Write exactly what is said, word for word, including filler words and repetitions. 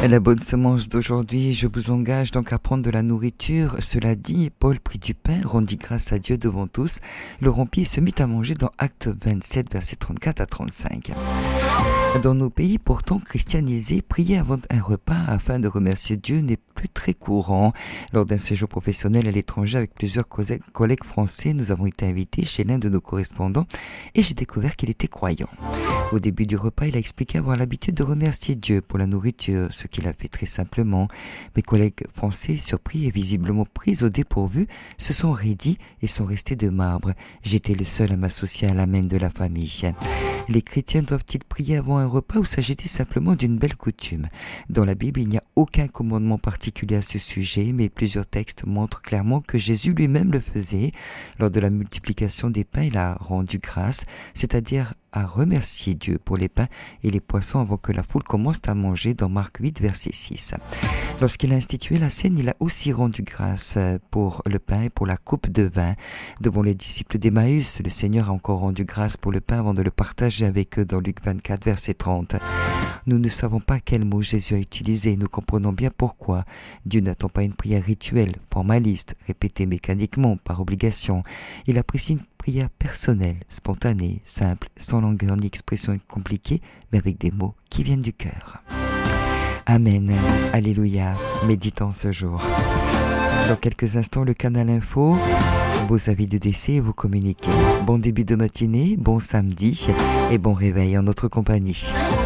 La bonne semence d'aujourd'hui, je vous engage donc à prendre de la nourriture. Cela dit, Paul prit du pain, rendit grâce à Dieu devant tous, le rompit et se mit à manger dans Actes vingt-sept, versets trente-quatre à trente-cinq. Dans nos pays pourtant christianisés, prier avant un repas afin de remercier Dieu n'est plus très courant. Lors d'un séjour professionnel à l'étranger avec plusieurs collègues français, nous avons été invités chez l'un de nos correspondants et j'ai découvert qu'il était croyant. Au début du repas, il a expliqué avoir l'habitude de remercier Dieu pour la nourriture, ce qu'il a fait très simplement. Mes collègues français, surpris et visiblement pris au dépourvu, se sont raidis et sont restés de marbre. J'étais le seul à m'associer à l'amen de la famille. Les chrétiens doivent-ils prier avant un repas ou s'agit-il simplement d'une belle coutume? Dans la Bible, il n'y a aucun commandement particulier à ce sujet, mais plusieurs textes montrent clairement que Jésus lui-même le faisait. Lors de la multiplication des pains, il a rendu grâce, c'est-à-dire à remercier Dieu pour les pains et les poissons avant que la foule commence à manger dans Marc huit, verset six. Lorsqu'il a institué la scène, il a aussi rendu grâce pour le pain et pour la coupe de vin. Devant les disciples d'Emmaüs, le Seigneur a encore rendu grâce pour le pain avant de le partager avec eux dans Luc vingt-quatre, verset trente. Nous ne savons pas quel mot Jésus a utilisé, nous comprenons bien pourquoi. Dieu n'attend pas une prière rituelle, formaliste, répétée mécaniquement, par obligation. Il apprécie une prière personnelle, spontanée, simple, sans longueur ni expression compliquée, mais avec des mots qui viennent du cœur. Amen. Alléluia. Méditons ce jour. Dans quelques instants, le canal info, vos avis de décès et vous communiquez. Bon début de matinée, bon samedi et bon réveil en notre compagnie.